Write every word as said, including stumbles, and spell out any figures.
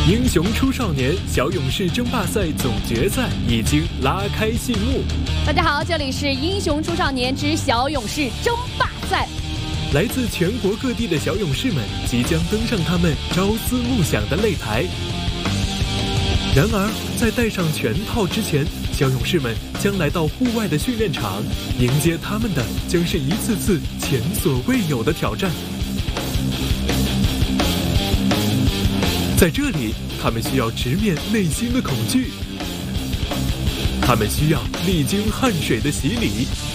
英雄出少年小勇士争霸赛总决赛已经拉开序幕。 大家好，这里是英雄出少年之小勇士争霸赛。 来自全国各地的小勇士们即将登上他们朝思暮想的擂台。然而，在戴上拳套之前，小勇士们将来到户外的训练场，迎接他们的将是一次次前所未有的挑战。在这里，他们需要直面内心的恐惧，他们需要历经汗水的洗礼，